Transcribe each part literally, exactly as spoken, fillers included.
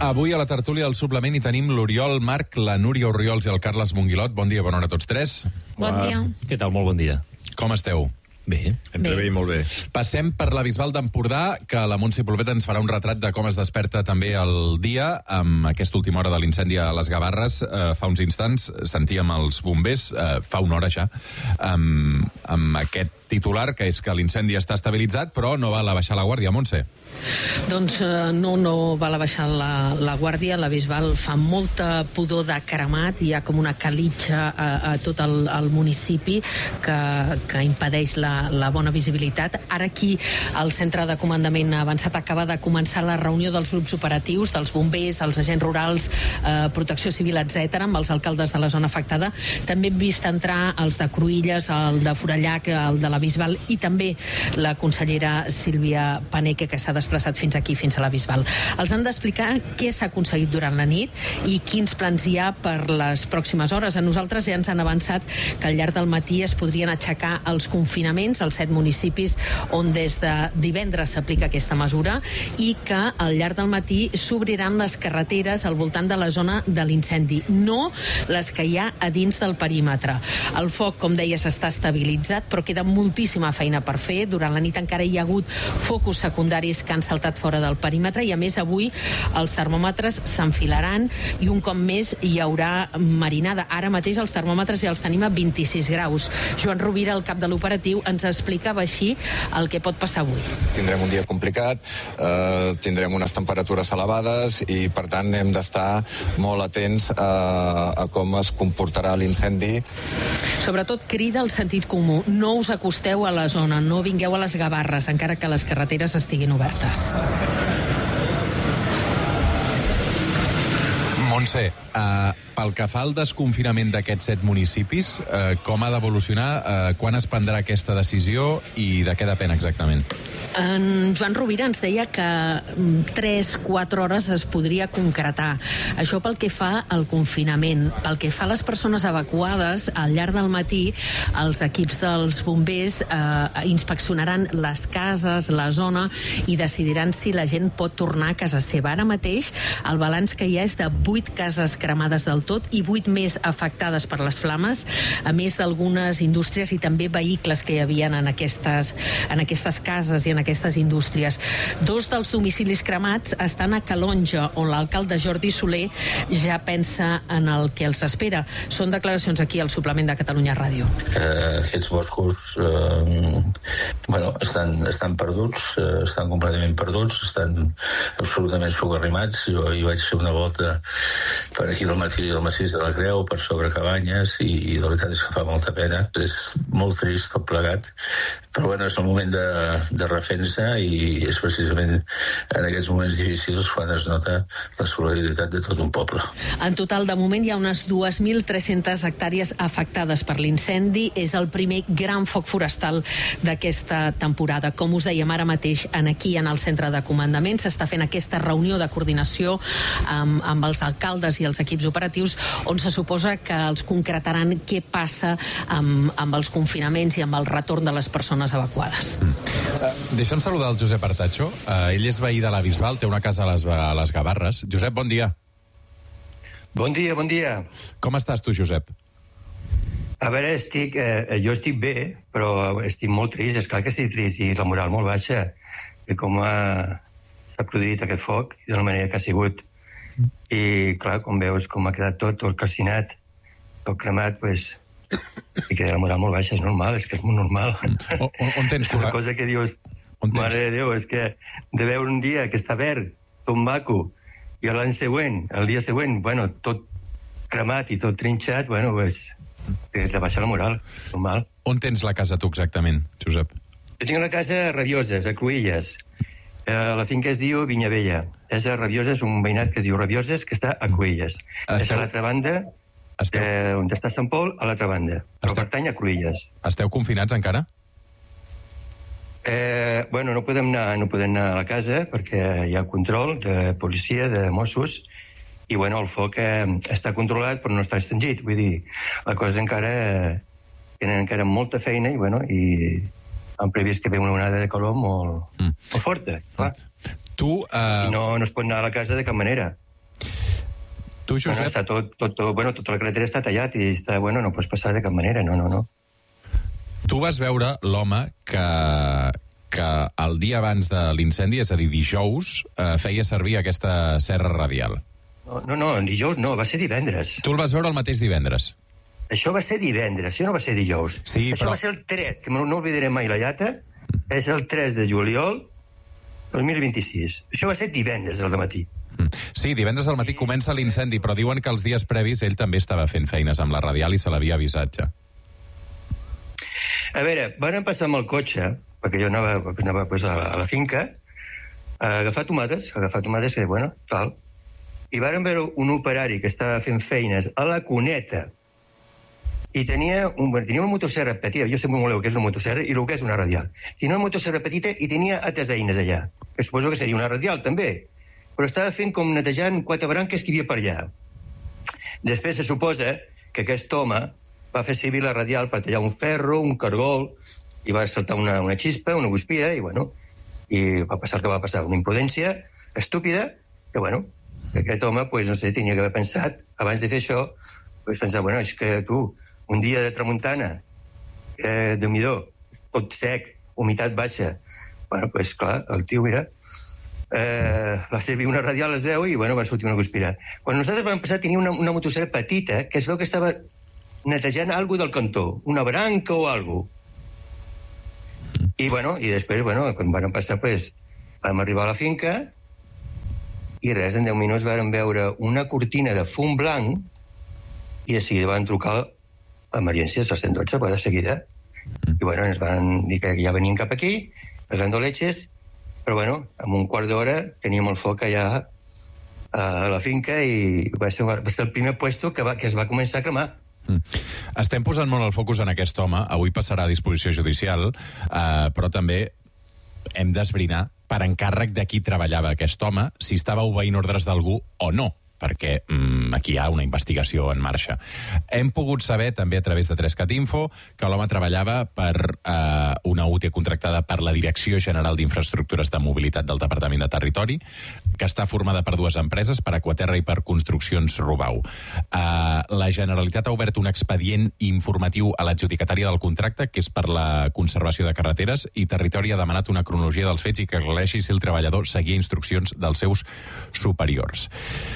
Avui a la tertúlia del suplement hi tenim l'Oriol Marc, la Núria Orriols i el Carles Monguilot. Bon dia, bona hora a tots tres. Bon dia. Què tal? Molt bon dia. Com esteu? Bé. Entre bé i molt bé. Passem per la Bisbal d'Empordà, que la Montse Polvet ens farà un retrat de com es desperta també el dia. Amb aquesta última hora de l'incendi a les Gavarres, eh, fa uns instants sentíem els bombers, eh, fa una hora ja, amb, amb aquest titular, que és que l'incendi està estabilitzat, però no val a baixar la guàrdia, Montse. Doncs eh, no, no val a baixar la, la guàrdia. La Bisbal fa molta pudor de cremat, hi ha com una calitja a, a tot el, el municipi que, que impedeix la la bona visibilitat. Ara aquí el centre de comandament avançat acaba de començar la reunió dels grups operatius, dels bombers, els agents rurals, eh, protecció civil, etcètera, amb els alcaldes de la zona afectada. També hem vist entrar els de Cruïlles, el de Forallac, el de la Bisbal i també la consellera Sílvia Paneque, que s'ha desplaçat fins aquí, fins a la Bisbal. Els han d'explicar què s'ha aconseguit durant la nit i quins plans hi ha per les pròximes hores. A nosaltres ja ens han avançat que al llarg del matí es podrien aixecar els confinaments als set municipis on des de divendres s'aplica aquesta mesura i que al llarg del matí s'obriran les carreteres al voltant de la zona de l'incendi, no les que hi ha a dins del perímetre. El foc, com deia, s'està estabilitzat, però queda moltíssima feina per fer. Durant la nit encara hi ha hagut focus secundaris que han saltat fora del perímetre i, a més, avui els termòmetres s'enfilaran i un cop més hi haurà marinada. Ara mateix els termòmetres ja els tenim a vint-i-sis graus. Joan Rovira, el cap de l'operatiu, ens explicava així el que pot passar avui. Tindrem un dia complicat, eh, tindrem unes temperatures elevades i per tant hem d'estar molt atents a, a com es comportarà l'incendi. Sobretot crida el sentit comú. No us acosteu a la zona, no vingueu a les Gavarres, encara que les carreteres estiguin obertes. Montse, eh, pel que fa al desconfinament d'aquests set municipis, eh, com ha d'evolucionar, eh, quan es prendrà aquesta decisió i de què depèn exactament? En Joan Rovira ens deia que tres quatre hores es podria concretar. Això pel que fa al confinament. Pel que fa a les persones evacuades, al llarg del matí els equips dels bombers eh, inspeccionaran les cases, la zona, i decidiran si la gent pot tornar a casa seva. Ara mateix el balanç que hi ha és de vuit cases cremades del tot i vuit més afectades per les flames, a més d'algunes indústries i també vehicles que hi havien en aquestes, en aquestes cases i en aquestes indústries. Dos dels domicilis cremats estan a Calonja, on l'alcalde Jordi Soler ja pensa en el que els espera. Són declaracions aquí al suplement de Catalunya Ràdio. Eh, aquests boscos eh, bueno, estan, estan perduts, eh, estan completament perduts, estan absolutament socarrimats. Jo hi vaig fer una volta per aquí del Martí i del Massís de la Creu, per sobre Cabanyes, i, i la veritat és que fa molta pena. És molt trist tot plegat, però bueno, és el moment de, de defensa i és precisament en aquests moments difícils quan es nota la solidaritat de tot un poble. En total, de moment, hi ha unes dues mil tres-centes hectàrees afectades per l'incendi. És el primer gran foc forestal d'aquesta temporada. Com us dèiem ara mateix, en aquí, en el centre de comandament, s'està fent aquesta reunió de coordinació amb, amb els alcaldes i els equips operatius, on se suposa que els concretaran què passa amb, amb els confinaments i amb el retorn de les persones evacuades. Mm. Deixa'm saludar el Josep Artacho. Uh, ell és veí de la Bisbal, té una casa a les, a les Gavarres. Josep, bon dia. Bon dia, bon dia. Com estàs tu, Josep? A veure, estic, eh, jo estic bé, però estic molt trist, és clar que estic trist, i la moral molt baixa, de com ha, s'ha produït aquest foc i de la manera que ha sigut. I clar, com veus, com ha quedat tot, tot calcinat, tot cremat, doncs, i queda la moral molt baixa, és normal, és que és molt normal. On, on, on tens? És una cosa que dius, mare de Déu, és que de veure un dia que està verd, tot maco, i l'any següent, el dia següent, bueno, tot cremat i tot trinxat, bueno, doncs, de baixar la moral, normal. On tens la casa tu exactament, Josep? Jo tinc una casa a Rabioses, a Cruïlles. Eh, la finca es diu Vinyavella. És a Rabioses, un veïnat que es diu Rabioses, que està a Cruïlles. Esteu... És a l'altra banda, Esteu... eh, on està Sant Pol, a l'altra banda. Però Esteu... pertany a Cruïlles. Esteu confinats encara? Eh, bueno, no podem anar, no podem anar a la casa perquè hi ha control de policia, de Mossos, i bueno, el foc eh, està controlat però no està extingit, vull dir, la cosa encara eh, tenen encara molta feina i bueno, i han previst que ve una onada de calor molt, mm. molt forta, clar. Tu, uh... I no, no es pot anar a la casa de cap manera. Tu, Josep... No, no, està tot, tot, tot, bueno, tota la carretera està tallat i està, bueno, no pots passar de cap manera, no, no, no. Tu vas veure l'home que, que el dia abans de l'incendi, és a dir, dijous, eh, feia servir aquesta serra radial. No, no, no, dijous no, va ser divendres. Tu el vas veure el mateix divendres? Això va ser divendres, això no va ser dijous. Sí, això però... va ser el tres, que no oblidaré mai la llata, és el tres de juliol del dos mil vint-i-sis. Això va ser divendres al matí. Sí, divendres al matí comença l'incendi, però diuen que els dies previs ell també estava fent feines amb la radial i se l'havia avisat ja. A veure, van passar amb el cotxe, perquè jo anava, anava pues, a, la, a la finca, a agafar tomates, a agafar tomates, que, bueno, tal, i van veure un operari que estava fent feines a la cuneta i tenia, un, tenia una motosserra petita, jo sé molt bé que és una motosserra i el que és una radial. Tenia una motosserra petita i tenia altres eines allà, que suposo que seria una radial també, però estava fent com netejant quatre branques que hi havia per allà. Després se suposa que aquest home va fer servir la radial per tallar un ferro, un cargol, i va saltar una, una xispa, una guspira, i bueno, i va passar el que va passar, una imprudència estúpida, que bueno, que aquest home, pues, no sé, tenia que haver pensat, abans de fer això, pues, pensar, bueno, és que tu, un dia de tramuntana, eh, Déu-n'hi-do, tot sec, humitat baixa, bueno, pues clar, el tio, mira, eh, va servir una radial a les deu i, bueno, va sortir una guspira. Quan nosaltres vam passar, tenia una, una motosserra petita que es veu que estava netejant alguna del cantó, una branca o alguna cosa. I, bueno, i després, bueno, quan vam passar, pues, vam arribar a la finca i res, en deu minuts vam veure una cortina de fum blanc i de seguida van trucar emergències al cent dotze, de seguida. I, bueno, ens van dir que ja venien cap aquí, pegando leches, però, bueno, en un quart d'hora teníem el foc allà a la finca i va ser, va ser el primer puesto que, va, que es va començar a cremar. Mm. Estem posant molt el focus en aquest home. Avui passarà a disposició judicial, eh, però també hem d'esbrinar per encàrrec de qui treballava aquest home, si estava obeint ordres d'algú o no, perquè mm, aquí hi ha una investigació en marxa. Hem pogut saber, també a través de Trescat Info, que l'home treballava per eh, una U T contractada per la Direcció General d'Infraestructures de Mobilitat del Departament de Territori, que està formada per dues empreses, per Aquaterra i per Construccions Rubau. Eh, la Generalitat ha obert un expedient informatiu a l'adjudicatària del contracte, que és per la conservació de carreteres, i Territori ha demanat una cronologia dels fets i que aclareixi si el treballador seguia instruccions dels seus superiors.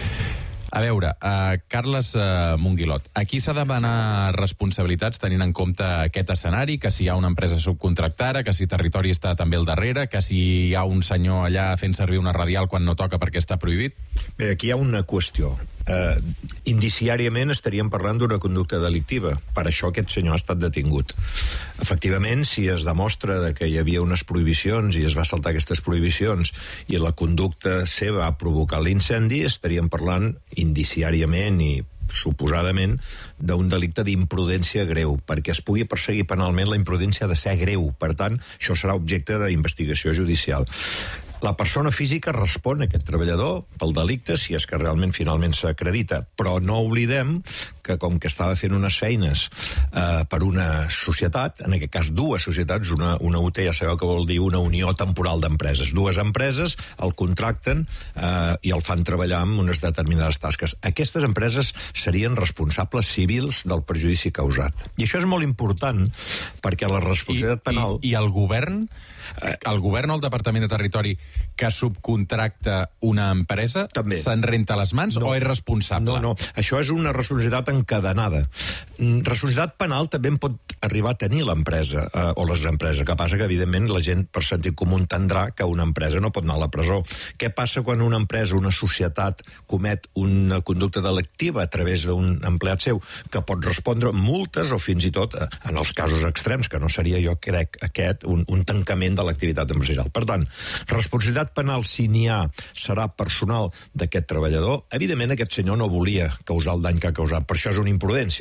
A veure, uh, Carles uh, Monguilot, aquí s'ha de demanar responsabilitats tenint en compte aquest escenari, que si hi ha una empresa subcontractada, que si Territori està també al darrere, que si hi ha un senyor allà fent servir una radial quan no toca perquè està prohibit? Bé, aquí hi ha una qüestió. Uh, indiciàriament estaríem parlant d'una conducta delictiva. Per això aquest senyor ha estat detingut. Efectivament, si es demostra que hi havia unes prohibicions i es va saltar aquestes prohibicions i la conducta seva ha provocat l'incendi, estaríem parlant indiciàriament i suposadament d'un delicte d'imprudència greu. Perquè es pugui perseguir penalment, la imprudència ha de ser greu. Per tant, això serà objecte d'investigació judicial. La persona física respon a aquest treballador pel delicte si és que realment finalment s'acredita, però no oblidem que com que estava fent unes feines eh, per una societat, en aquest cas dues societats, una, una U T ja sabeu que vol dir una unió temporal d'empreses, dues empreses el contracten eh, i el fan treballar amb unes determinades tasques. Aquestes empreses serien responsables civils del perjudici causat. I això és molt important perquè la responsabilitat penal... I, i, i el govern... El govern o el Departament de Territori que subcontracta una empresa se'n renta les mans no, o és responsable? No, no, això és una responsabilitat encadenada. Responsabilitat penal també en pot arribar a tenir l'empresa eh, o les empreses, que passa que evidentment la gent per sentit comú entendrà que una empresa no pot anar a la presó. Què passa quan una empresa, una societat comet una conducta delictiva a través d'un empleat seu que pot respondre multes o fins i tot, en els casos extrems, que no seria jo crec aquest, un, un tancament de l'activitat empresarial. Per tant, responsabilitat penal, si n'hi ha, serà personal d'aquest treballador. Evidentment, aquest senyor no volia causar el dany que ha causat. Per això és una imprudència, no?,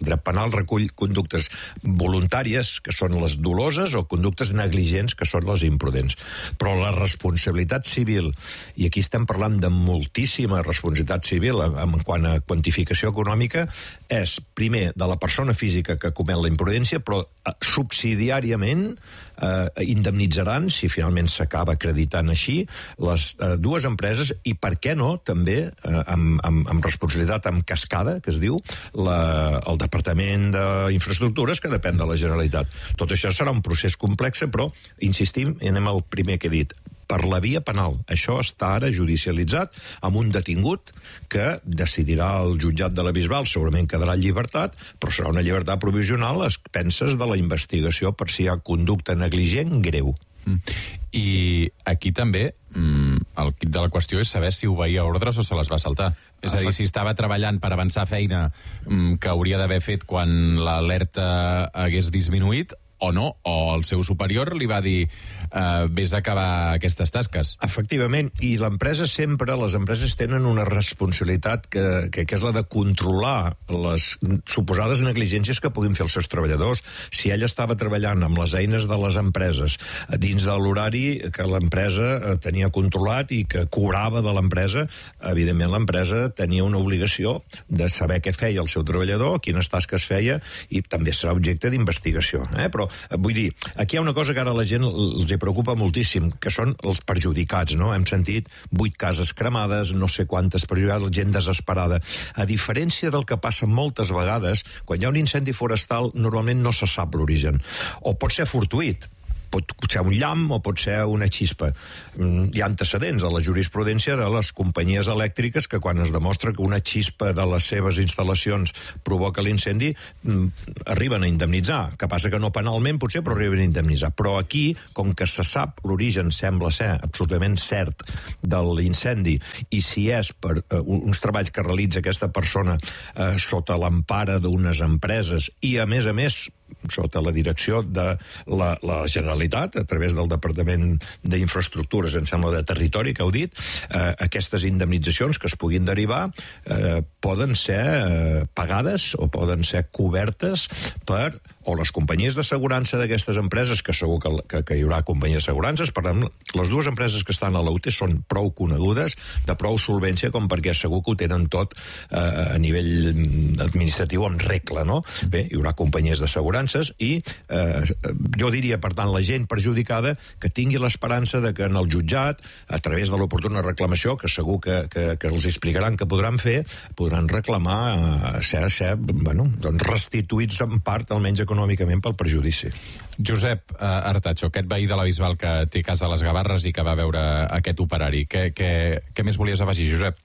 dret penal recull conductes voluntàries, que són les doloses, o conductes negligents, que són les imprudents. Però la responsabilitat civil, i aquí estem parlant de moltíssima responsabilitat civil en quant a quantificació econòmica, és, primer, de la persona física que comet la imprudència, però subsidiàriament eh, indemnitzaran, si finalment s'acaba acreditant així, les eh, dues empreses, i per què no, també, eh, amb, amb, amb responsabilitat amb cascada, que es diu, la, el Departament d'Infraestructures, que depèn de la Generalitat. Tot això serà un procés complex, però, insistim, i anem al primer que he dit, per la via penal. Això està ara judicialitzat amb un detingut que decidirà el jutjat de la Bisbal, segurament quedarà en llibertat, però serà una llibertat provisional a expenses de la investigació per si hi ha conducta negligent greu. Mm. I aquí també mm, el quid de la qüestió és saber si obeïa ordres o se les va saltar. És a dir, si estava treballant per avançar feina mm, que hauria d'haver fet quan l'alerta hagués disminuït, o no, o el seu superior li va dir eh, vés a acabar aquestes tasques. Efectivament, i l'empresa sempre, les empreses tenen una responsabilitat que, que, que és la de controlar les suposades negligències que puguin fer els seus treballadors. Si ell estava treballant amb les eines de les empreses dins de l'horari que l'empresa tenia controlat i que cobrava de l'empresa, evidentment l'empresa tenia una obligació de saber què feia el seu treballador, quines tasques feia, i també serà objecte d'investigació. Eh? Però vull dir, aquí hi ha una cosa que ara la gent els hi preocupa moltíssim, que són els perjudicats, no? Hem sentit vuit cases cremades, no sé quantes perjudicades, gent desesperada. A diferència del que passa moltes vegades, quan hi ha un incendi forestal, normalment no se sap l'origen. O pot ser fortuït, pot ser un llamp o pot ser una xispa. Hi ha antecedents a la jurisprudència de les companyies elèctriques que quan es demostra que una xispa de les seves instal·lacions provoca l'incendi, arriben a indemnitzar. Que passa que no penalment, potser, però arriben a indemnitzar. Però aquí, com que se sap l'origen, sembla ser absolutament cert de l'incendi, i si és per uh, uns treballs que realitza aquesta persona uh, sota l'empara d'unes empreses i, a més a més, sota la direcció de la, la Generalitat, a través del Departament d'Infraestructures, em sembla, de Territori, que heu dit, eh, aquestes indemnitzacions que es puguin derivar eh, poden ser eh, pagades o poden ser cobertes per o les companyies d'assegurança d'aquestes empreses, que segur que, que, que hi haurà companyies d'assegurances. Per tant, les dues empreses que estan a l'U T són prou conegudes, de prou solvència, com perquè segur que ho tenen tot eh, a nivell administratiu en regla, no? Bé, hi haurà companyies d'assegurances i eh, jo diria, per tant, la gent perjudicada que tingui l'esperança de que en el jutjat, a través de l'oportuna reclamació, que segur que, que, que els explicaran que podran fer, podran reclamar eh, ser, ser bueno, doncs restituïts en part, almenys econòmicament, pel perjudici. Josep uh, Artacho, aquest veí de la Bisbal que té casa a les Gavarres i que va veure aquest operari, què, què, què més volies afegir, Josep?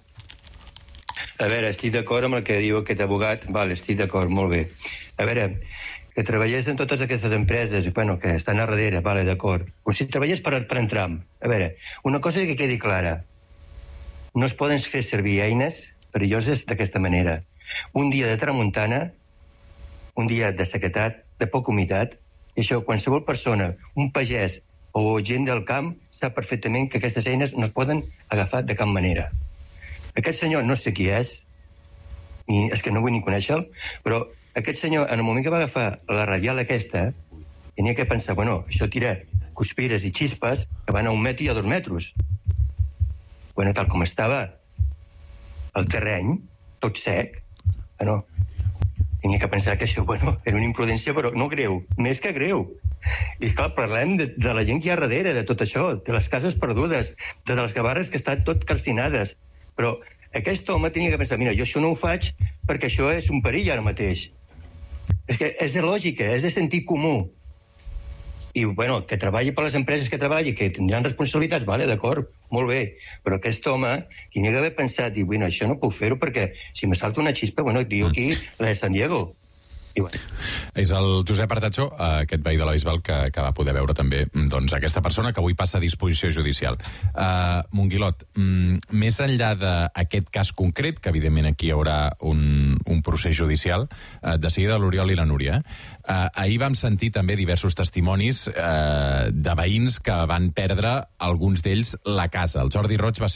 A veure, estic d'acord amb el que diu aquest abogat. Vale, estic d'acord, molt bé. A veure, que treballés en totes aquestes empreses, bueno, que estan a darrere, vale, d'acord. O si treballés per, per entram. A veure, una cosa que quedi clara. No es poden fer servir eines perilloses d'aquesta manera. Un dia de tramuntana, un dia de sequedat, de poca humitat, i això qualsevol persona, un pagès o gent del camp, sap perfectament que aquestes eines no es poden agafar de cap manera. Aquest senyor no sé qui és, ni, és que no vull ni conèixer-lo, però aquest senyor, en el moment que va agafar la radial aquesta, tenia que pensar, bueno, això tira cuspires i xispes que van a un metre i a dos metres. Bueno, tal com estava el terreny, tot sec, bueno, tenia que pensar que això, bueno, era una imprudència, però no greu, més que greu. I, clar, parlem de, de la gent que hi ha darrere, de tot això, de les cases perdudes, de les Gavarres que estan tot calcinades. Però aquest home tenia que pensar, mira, jo això no ho faig perquè això és un perill ara mateix. És que és de lògica, és de sentit comú. I, bueno, que treballi per les empreses que treballi, que tindran responsabilitats, vale, d'acord, molt bé, però aquest home tenia que haver pensat, i, bueno, això no puc fer-ho perquè si me salta una xispa, bueno, diu aquí la de San Diego. I bueno. És el Josep Artacho, aquest veí de la Bisbal, que, que va poder veure també doncs, aquesta persona que avui passa a disposició judicial. Uh, Monguilot, mm, més enllà d'aquest cas concret, que evidentment aquí hi haurà un, un procés judicial, uh, de seguida l'Oriol i la Núria, uh, ahir vam sentir també diversos testimonis uh, de veïns que van perdre, alguns d'ells, la casa. El Jordi Roig va ser un.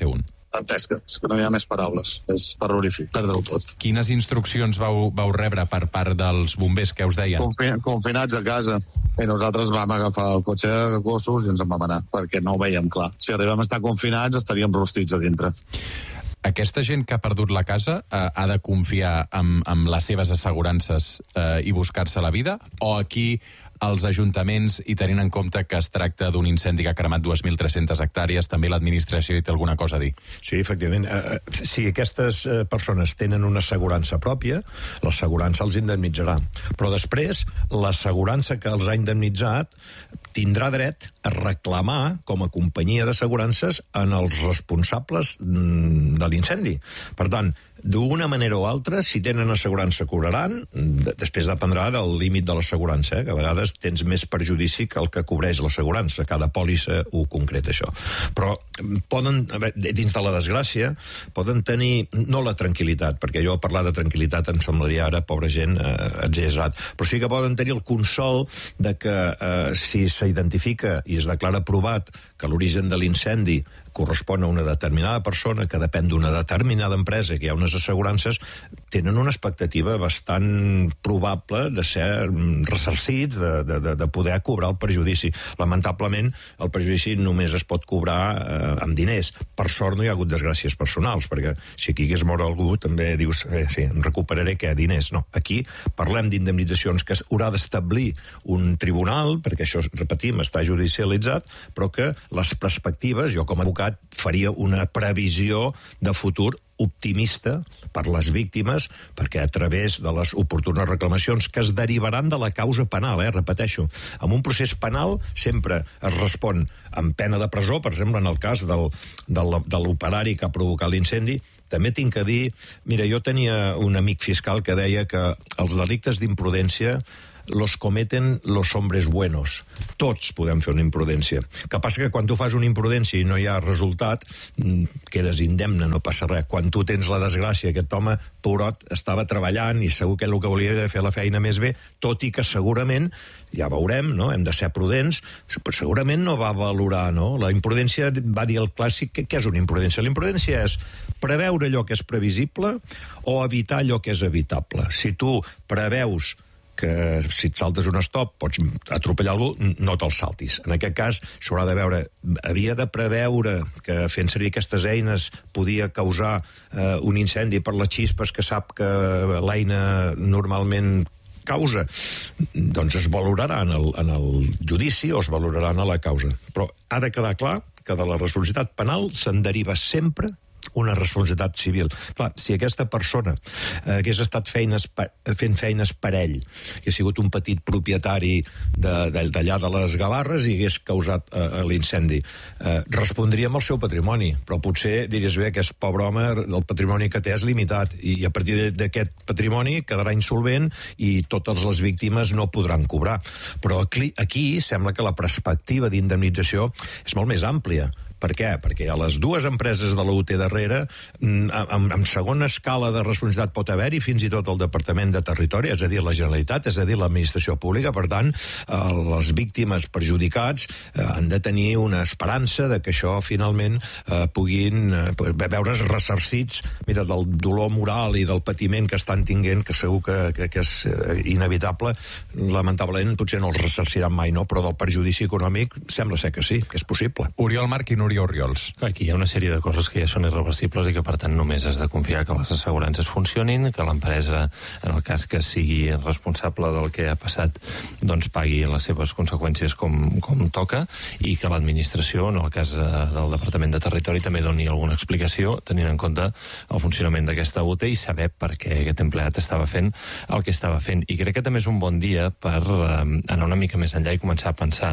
dantesca, és que no hi ha més paraules. És terrorífic, perdre-ho tot. Quines instruccions vau, vau rebre per part dels bombers? Què us deien? Confi confinats a casa. I nosaltres vam agafar el cotxe de gossos i ens en vam anar, perquè no ho veiem clar. Si arribem a estar confinats, estaríem rostits a dintre. Aquesta gent que ha perdut la casa eh, ha de confiar en, en les seves assegurances eh, i buscar-se la vida? O aquí els ajuntaments, i tenint en compte que es tracta d'un incendi que ha cremat dos mil tres-centes hectàrees, també l'administració hi té alguna cosa a dir? Sí, efectivament. Eh, si aquestes eh, persones tenen una assegurança pròpia, l'assegurança els indemnitzarà. Però després, l'assegurança que els ha indemnitzat tindrà dret a reclamar, com a companyia d'assegurances, en els responsables de l'incendi. Per tant, d'una manera o altra, si tenen assegurança, cobraran. Després dependrà del límit de l'assegurança, eh? que a vegades tens més perjudici que el que cobreix l'assegurança. Cada pòlissa ho concreta, això. Però poden, dins de la desgràcia, poden tenir, no la tranquil·litat, perquè jo parlar de tranquil·litat em semblaria ara, pobra gent, eh, exagerat, però sí que poden tenir el consol de que eh, si s'identifica i es declara provat que l'origen de l'incendi correspon a una determinada persona, que depèn d'una determinada empresa, que hi ha unes assegurances, tenen una expectativa bastant probable de ser ressarcits, de, de, de poder cobrar el perjudici. Lamentablement, el perjudici només es pot cobrar eh, amb diners. Per sort no hi ha hagut desgràcies personals, perquè si aquí hagués mort algú també dius, eh, sí, em recuperaré què? Diners. No, aquí parlem d'indemnitzacions que haurà d'establir un tribunal, perquè això, repetim, està judicialitzat, però que les perspectives, jo com a advocat faria una previsió de futur optimista per les víctimes, perquè a través de les oportunes reclamacions que es derivaran de la causa penal, eh, repeteixo, en un procés penal sempre es respon amb pena de presó, per exemple, en el cas del, del, de l'operari que ha provocat l'incendi. També tinc que dir, mira, jo tenia un amic fiscal que deia que els delictes d'imprudència los cometen los hombres buenos. Tots podem fer una imprudència. Que passa que quan tu fas una imprudència i no hi ha resultat, quedes indemne, no passa res. Quan tu tens la desgràcia, aquest home, pobrot, estava treballant i segur que el que volia era fer la feina més bé, tot i que segurament, ja veurem, no? Hem de ser prudents, però segurament no va valorar, no? La imprudència, va dir el clàssic, què, què és una imprudència? La imprudència és preveure allò que és previsible o evitar allò que és evitable. Si tu preveus que si et saltes un stop pots atropellar algú, no te'l saltis. En aquest cas, s'haurà de veure, havia de preveure que fent servir aquestes eines podia causar eh, un incendi per les xispes que sap que l'eina normalment causa, doncs es valorarà en el, en el judici o es valorarà en la causa. Però ha de quedar clar que de la responsabilitat penal se'n deriva sempre una responsabilitat civil. Clar, si aquesta persona eh, hagués estat feines per, fent feines per ell, que ha sigut un petit propietari d'allà de, de, de les Gavarres i hagués causat eh, l'incendi, eh, respondria amb el seu patrimoni, però potser diries, bé, aquest pobre home, el patrimoni que té és limitat, i, i a partir d'aquest patrimoni quedarà insolvent i totes les víctimes no podran cobrar. Però aquí, aquí sembla que la perspectiva d'indemnització és molt més àmplia. Per què? Perquè a les dues empreses de la U T darrere, amb, amb segona escala de responsabilitat pot haver-hi fins i tot el Departament de Territori, és a dir, la Generalitat, és a dir, l'administració pública. Per tant, eh, les víctimes perjudicats eh, han de tenir una esperança de que això finalment eh, puguin eh, veure's ressarcits, mira, del dolor moral i del patiment que estan tinguent, que segur que, que, que és inevitable. Lamentablement, potser no els ressarciran mai, no? Però del perjudici econòmic sembla ser que sí, que és possible. Oriol Marc i Núria Oriols. Aquí hi ha una sèrie de coses que ja són irreversibles i que, per tant, només has de confiar que les assegurances funcionin, que l'empresa, en el cas que sigui responsable del que ha passat, doncs pagui les seves conseqüències com, com toca, i que l'administració, en el cas del Departament de Territori, també doni alguna explicació, tenint en compte el funcionament d'aquesta U T i saber per què aquest empleat estava fent el que estava fent. I crec que també és un bon dia per eh, anar una mica més enllà i començar a pensar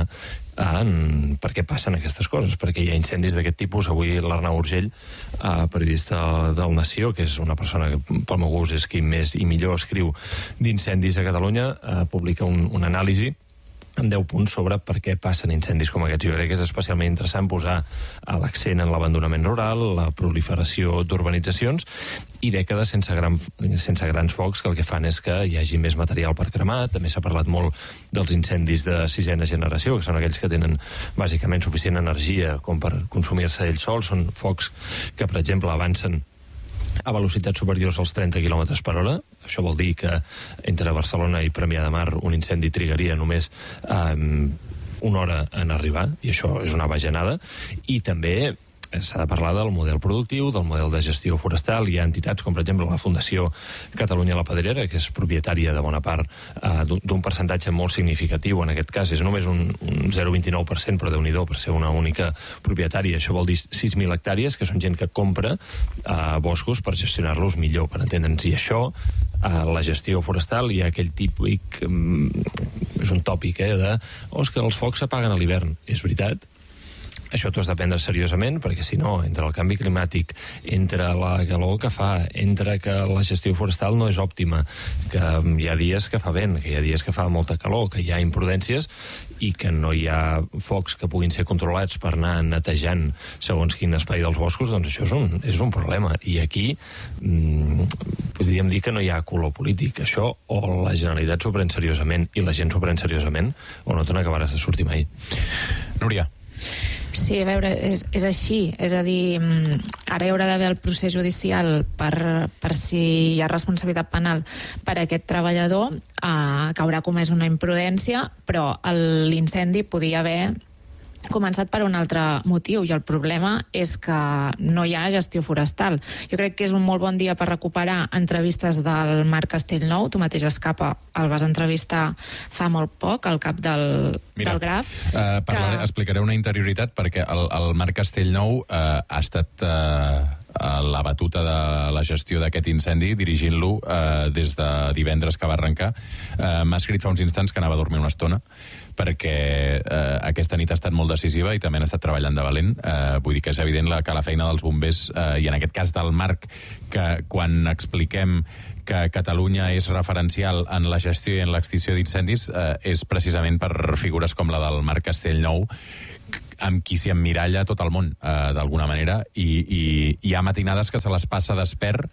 en per què passen aquestes coses, perquè hi ha incendis d'aquest tipus. Avui l'Arnau Urgell, eh, periodista del Nació, que és una persona que pel meu gust és qui més i millor escriu d'incendis a Catalunya, eh, publica un, un anàlisi en deu punts sobre per què passen incendis com aquests. Jo crec que és especialment interessant posar l'accent en l'abandonament rural, la proliferació d'urbanitzacions i dècades sense, gran, sense grans focs que el que fan és que hi hagi més material per cremar. També s'ha parlat molt dels incendis de sisena generació, que són aquells que tenen bàsicament suficient energia com per consumir-se ells sols. Són focs que, per exemple, avancen a velocitats superiors als trenta quilòmetres per hora. Això vol dir que entre Barcelona i Premià de Mar un incendi trigaria només eh, una hora en arribar, i això és una bajanada. I també s'ha de parlar del model productiu, del model de gestió forestal. Hi ha entitats com, per exemple, la Fundació Catalunya la Pedrera, que és propietària de bona part eh, d'un percentatge molt significatiu. En aquest cas és només un, un zero coma vint-i-nou per cent, però Déu-n'hi-do per ser una única propietària. Això vol dir sis mil hectàrees, que són gent que compra eh, boscos per gestionar-los millor, per entendre'ns. I això, eh, la gestió forestal, hi ha aquell típic, eh, és un tòpic, eh, de oh, és que els focs s'apaguen a l'hivern. És veritat. Això t'ho has de prendre seriosament, perquè si no, entre el canvi climàtic, entre la calor que fa, entre que la gestió forestal no és òptima, que hi ha dies que fa vent, que hi ha dies que fa molta calor, que hi ha imprudències i que no hi ha focs que puguin ser controlats per anar netejant segons quin espai dels boscos, doncs això és un, és un problema. I aquí mmm, podríem dir que no hi ha color polític. Això o la Generalitat s'ho pren seriosament i la gent s'ho pren seriosament, o no te n'acabaràs de sortir mai. Núria. Sí, a veure, és, és així. És a dir, ara hi haurà d'haver el procés judicial per, per si hi ha responsabilitat penal per a aquest treballador eh, que haurà comès una imprudència, però l'incendi podia haver començat per un altre motiu, i el problema és que no hi ha gestió forestal. Jo crec que és un molt bon dia per recuperar entrevistes del Marc Castellnou. Tu mateix, Escapa, el vas entrevistar fa molt poc, al cap del, Mira, del Graf. Uh, parlaré, que... Explicaré una interioritat, perquè el, el Marc Castellnou uh, ha estat... Uh... a la batuta de la gestió d'aquest incendi, dirigint-lo eh, des de divendres que va arrencar. Eh, M'ha escrit fa uns instants que anava a dormir una estona, perquè eh, aquesta nit ha estat molt decisiva i també han estat treballant de valent. Eh, vull dir que és evident la, que la feina dels bombers, eh, i en aquest cas del Marc, que quan expliquem que Catalunya és referencial en la gestió i en l'extinció d'incendis, eh, és precisament per figures com la del Marc Castellnou, amb qui s'hi emmiralla tot el món, eh, d'alguna manera, i, i hi ha matinades que se les passa despert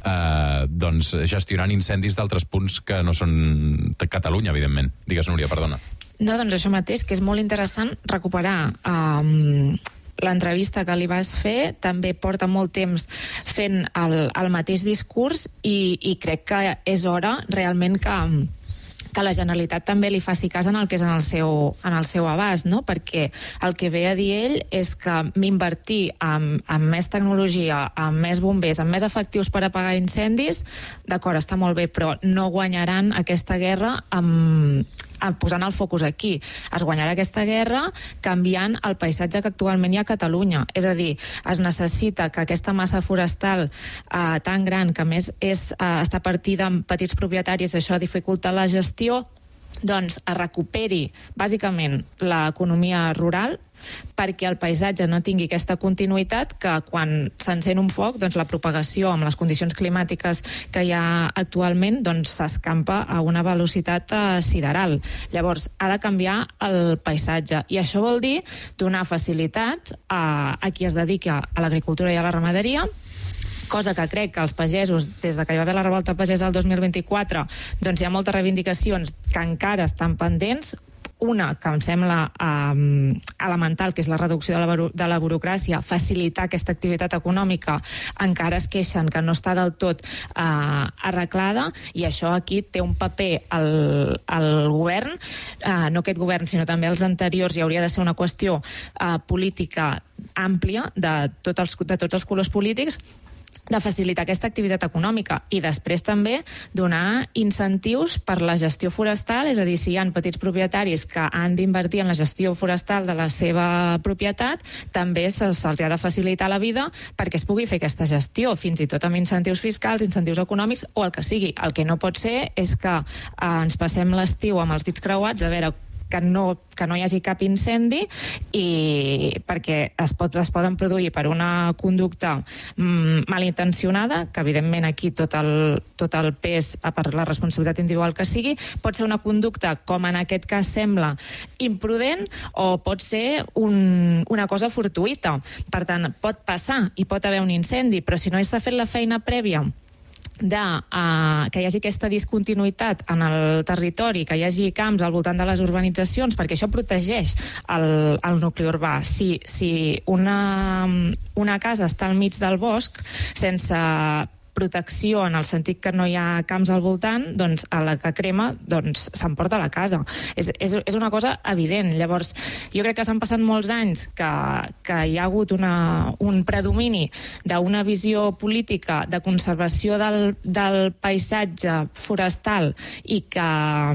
eh, doncs, gestionant incendis d'altres punts que no són de Catalunya, evidentment. Digues, Núria, perdona. No, doncs això mateix, que és molt interessant recuperar um, l'entrevista que li vas fer. També porta molt temps fent el, el mateix discurs i, i crec que és hora realment que que la Generalitat també li faci cas en el que és en el seu, en el seu abast, no? Perquè el que ve a dir ell és que invertir en, en més tecnologia, en més bombers, en més efectius per apagar incendis, d'acord, està molt bé, però no guanyaran aquesta guerra amb, amb posant el focus aquí. Es guanyarà aquesta guerra canviant el paisatge que actualment hi ha a Catalunya. És a dir, es necessita que aquesta massa forestal eh, tan gran, que a més és, eh, està partida en petits propietaris, això dificulta la gestió, doncs es recuperi bàsicament l'economia rural, perquè el paisatge no tingui aquesta continuïtat, que quan s'encén un foc, doncs la propagació amb les condicions climàtiques que hi ha actualment doncs s'escampa a una velocitat eh, sideral. Llavors, ha de canviar el paisatge, i això vol dir donar facilitats a, a qui es dedica a l'agricultura i a la ramaderia, cosa que crec que els pagesos, des de que hi va haver la revolta pagesa el dos mil vint-i-quatre, doncs hi ha moltes reivindicacions que encara estan pendents. Una que em sembla um, elemental, que és la reducció de la, de la burocràcia, facilitar aquesta activitat econòmica. Encara es queixen que no està del tot uh, arreglada, i això aquí té un paper al, al govern, uh, no aquest govern, sinó també els anteriors, i hauria de ser una qüestió uh, política àmplia de, tot els, de tots els colors polítics, de facilitar aquesta activitat econòmica, i després també donar incentius per la gestió forestal. És a dir, si hi ha petits propietaris que han d'invertir en la gestió forestal de la seva propietat, també se'ls ha de facilitar la vida perquè es pugui fer aquesta gestió, fins i tot amb incentius fiscals, incentius econòmics o el que sigui. El que no pot ser és que eh, ens passem l'estiu amb els dits creuats a veure que no, que no hi hagi cap incendi, i perquè es, pot, es poden produir per una conducta mm, malintencionada, que evidentment aquí tot el, tot el pes per la responsabilitat individual que sigui, pot ser una conducta, com en aquest cas sembla, imprudent, o pot ser un, una cosa fortuïta. Per tant, pot passar i pot haver un incendi, però si no s'ha fet la feina prèvia de uh, que hi hagi aquesta discontinuïtat en el territori, que hi hagi camps al voltant de les urbanitzacions, perquè això protegeix el, el nucli urbà. Si, si una, una casa està al mig del bosc, sense protecció en el sentit que no hi ha camps al voltant, doncs a la que crema doncs s'emporta la casa. És, és, és una cosa evident. Llavors, jo crec que s'han passat molts anys que, que hi ha hagut una, un predomini d'una visió política de conservació del, del paisatge forestal i que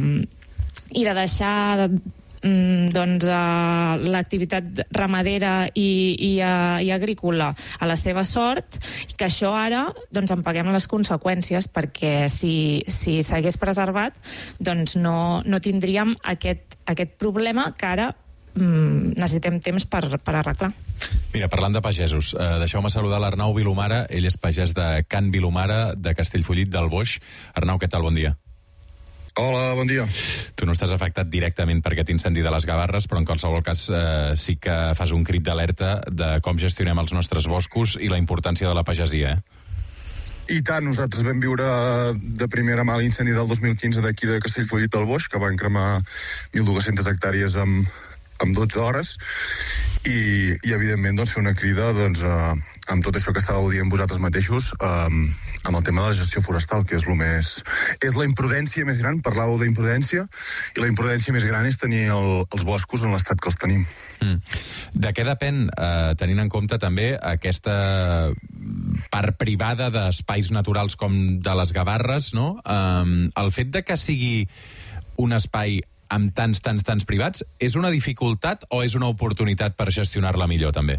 i de deixar doncs, uh, l'activitat ramadera i, i, uh, i agrícola a la seva sort, que això ara doncs, en paguem les conseqüències, perquè si, si s'hagués preservat doncs no, no tindríem aquest, aquest problema que ara mm, necessitem temps per, per arreglar. Mira, parlant de pagesos, eh, deixeu-me saludar l'Arnau Vilomara. Ell és pagès de Can Vilomara, de Castellfollit del Boix. Arnau, què tal? Bon dia. Hola, bon dia. Tu no estàs afectat directament per aquest incendi de les Gavarres, però en qualsevol cas eh, sí que fas un crit d'alerta de com gestionem els nostres boscos i la importància de la pagesia, eh? I tant, nosaltres vam viure de primera mà l'incendi del dos mil quinze d'aquí de Castellfollit del Boix, que van cremar mil dues-centes hectàrees amb, amb dotze hores, i, i evidentment doncs, fer una crida doncs, eh, amb tot això que estàveu dient vosaltres mateixos, eh, amb el tema de la gestió forestal, que és, lo més, és la imprudència més gran. Parlàveu d'imprudència, i la imprudència més gran és tenir el, els boscos en l'estat que els tenim. Mm. De què depèn, eh, tenint en compte també aquesta part privada d'espais naturals com de les Gavarres, no? Eh, el fet de que sigui un espai amb tants, tants, tants privats, és una dificultat o és una oportunitat per gestionar-la millor, també?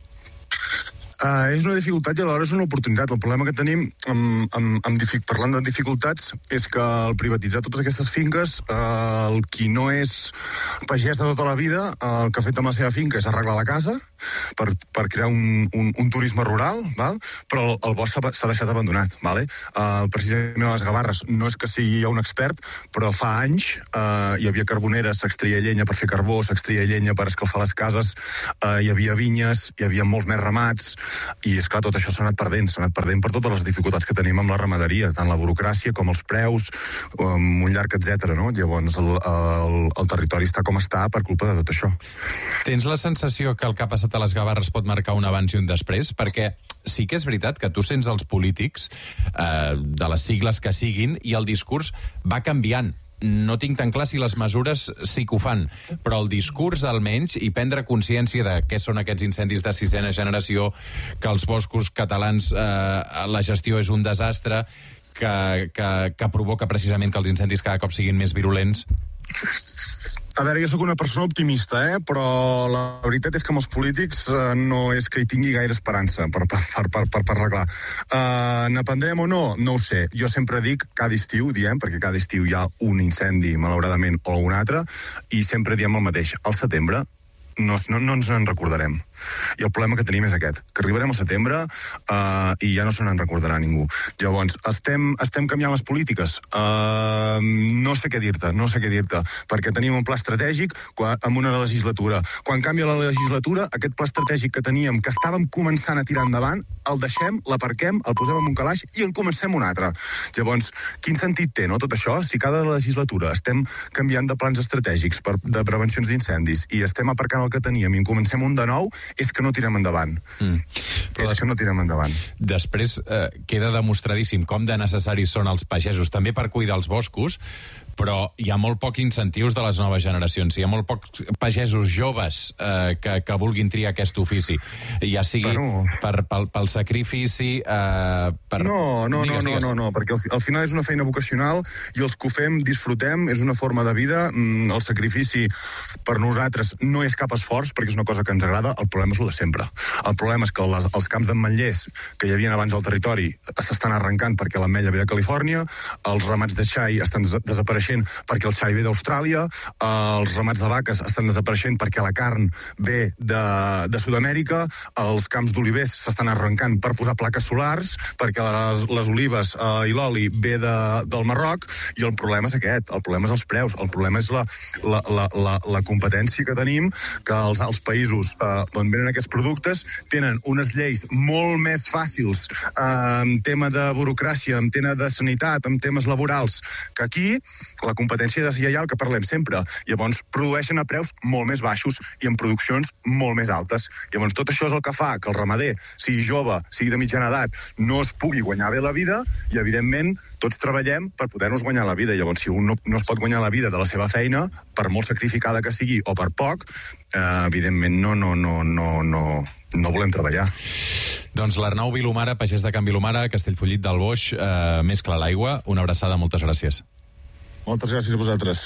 Uh, és una dificultat i alhora és una oportunitat. El problema que tenim, amb, amb, amb dific, parlant de dificultats, és que al privatitzar totes aquestes finques, uh, el qui no és pagès de tota la vida, uh, el que ha fet amb la seva finca és arreglar la casa per, per crear un, un, un turisme rural, val? Però el, el bosc s'ha deixat abandonat. Vale? Uh, precisament a les Gavarres, no és que sigui un expert, però fa anys uh, hi havia carboneres, s'extreia llenya per fer carbó, s'extreia llenya per escalfar les cases, uh, hi havia vinyes, hi havia molts més ramats, i és clar, tot això s'ha anat perdent, s'ha anat perdent per totes les dificultats que tenim amb la ramaderia, tant la burocràcia com els preus, um, un llarg etcètera, no? Llavors el, el, el territori està com està per culpa de tot això. Tens la sensació que el que ha passat a les Gavarres pot marcar un abans i un després? Perquè sí que és veritat que tu sents els polítics eh, de les sigles que siguin i el discurs va canviant. No tinc tan clar si les mesures sí que ho fan, però el discurs almenys, i prendre consciència de què són aquests incendis de sisena generació, que els boscos catalans eh, la gestió és un desastre, que, que, que provoca precisament que els incendis cada cop siguin més virulents. A veure, jo sóc una persona optimista, eh? Però la veritat és que amb els polítics eh, no és que hi tingui gaire esperança per, per, per, per parlar clar. Uh, N'aprendrem o no? No ho sé. Jo sempre dic, cada estiu, diem, perquè cada estiu hi ha un incendi, malauradament, o un altre, i sempre diem el mateix. Al setembre no, no, no ens en recordarem. I el problema que tenim és aquest, que arribarem al setembre uh, i ja no se n'en recordarà ningú. Llavors, estem, estem canviant les polítiques? Uh, no sé què dir-te, no sé què dir-te, perquè tenim un pla estratègic amb una legislatura. Quan canvia la legislatura, aquest pla estratègic que teníem, que estàvem començant a tirar endavant, el deixem, l'aparquem, el posem en un calaix i en comencem un altre. Llavors, quin sentit té, no, tot això? Si cada legislatura estem canviant de plans estratègics per, de prevencions d'incendis i estem aparcant el que teníem i en comencem un de nou, és que no tirem endavant. Mm. És que no tirem endavant. Després eh, queda demostradíssim com de necessaris són els pagesos, també per cuidar els boscos, però hi ha molt poc incentius de les noves generacions. Hi ha molt pocs pagesos joves eh, que, que vulguin triar aquest ofici. Ja sigui bueno. per, pel, pel sacrifici... Eh, per... No, no, digues, no, no, no, no, perquè al, al final és una feina vocacional i els que ho fem disfrutem, és una forma de vida. Mm, el sacrifici per nosaltres no és cap esforç, perquè és una cosa que ens agrada. El problema és el de sempre. El problema és que les, els camps d'ametllers que hi havia abans al territori s'estan arrencant perquè l'ametlla ve de Califòrnia, els ramats de xai estan des desapareixent desapareixent perquè el xai ve d'Austràlia, els ramats de vaques estan desapareixent perquè la carn ve de, de Sud-amèrica, els camps d'olivers s'estan arrencant per posar plaques solars, perquè les, les olives eh, i l'oli ve de, del Marroc, i el problema és aquest, el problema és els preus, el problema és la, la, la, la, la competència que tenim, que els, els països eh, on venen aquests productes tenen unes lleis molt més fàcils eh, en tema de burocràcia, en tema de sanitat, en temes laborals, que aquí la competència deslleial que parlem sempre. Llavors produeixen a preus molt més baixos i en produccions molt més altes. Llavors tot això és el que fa que el ramader, sigui jove, sigui de mitjana edat, no es pugui guanyar bé la vida i, evidentment, tots treballem per poder-nos guanyar la vida. Llavors, si un no, no es pot guanyar la vida de la seva feina, per molt sacrificada que sigui o per poc, eh, evidentment no, no, no, no, no, no volem treballar. Doncs l'Arnau Vilomara, pagès de Can Vilomara, Castellfollit del Boix, eh, mescla l'aigua. Una abraçada, moltes gràcies. Moltes gràcies a vosaltres.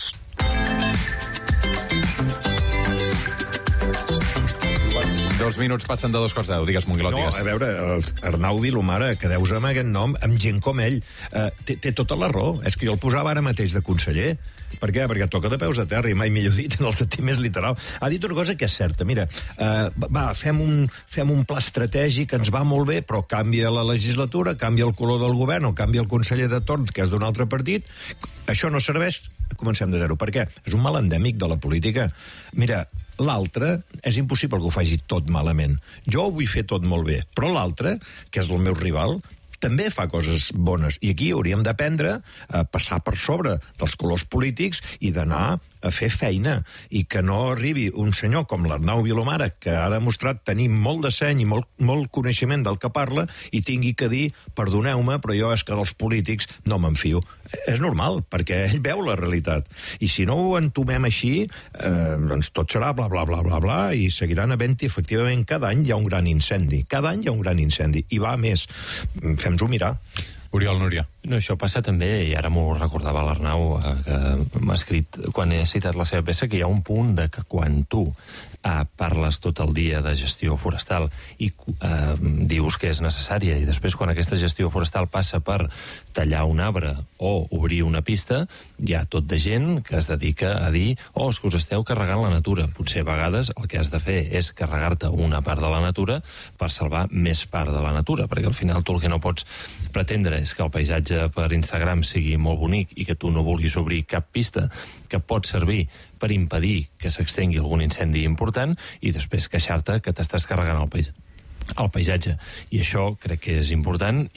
Dos minuts passen de dos quarts de deu. Digues, Monguilot, no, digues. A veure, el Arnau Vilomara, quedeu-vos amb aquest nom, amb gent com ell. Uh, té, té tota la raó. És que jo el posava ara mateix de conseller. Per què? Perquè toca de peus a terra, i mai millor dit, en el sentit més literal. Ha dit una cosa que és certa. Mira, uh, va, fem un, fem un pla estratègic, ens va molt bé, però canvia la legislatura, canvia el color del govern, o canvia el conseller de torn, que és d'un altre partit. Això no serveix, comencem de zero. Per què? És un mal endèmic de la política. Mira, l'altre, és impossible que ho faci tot malament. Jo ho vull fer tot molt bé, però l'altre, que és el meu rival, també fa coses bones. I aquí hauríem d'aprendre a passar per sobre dels colors polítics i d'anar a fer feina, i que no arribi un senyor com l'Arnau Vilomara, que ha demostrat tenir molt de seny i molt, molt coneixement del que parla, i tingui que dir, perdoneu-me, però jo és que dels polítics no m'enfio. És normal, perquè ell veu la realitat. I si no ho entomem així, eh, doncs tot serà bla, bla, bla, bla, bla, i seguiran havent-hi, efectivament, cada any hi ha un gran incendi. Cada any hi ha un gran incendi. I va més. Fem-nos-ho mirar. Oriol, Núria. No, això passa també, i ara m'ho recordava l'Arnau, eh, que m'ha escrit, quan he citat la seva peça, que hi ha un punt de que quan tu eh, parles tot el dia de gestió forestal i eh, dius que és necessària, i després quan aquesta gestió forestal passa per tallar un arbre o obrir una pista, hi ha tot de gent que es dedica a dir oh, és que us esteu carregant la natura. Potser a vegades el que has de fer és carregar-te una part de la natura per salvar més part de la natura, perquè al final tu el que no pots pretendre és que el paisatge per Instagram sigui molt bonic i que tu no vulguis obrir cap pista que pot servir per impedir que s'extengui algun incendi important i després queixar-te que t'estàs carregant el país, el paisatge. I això crec que és important.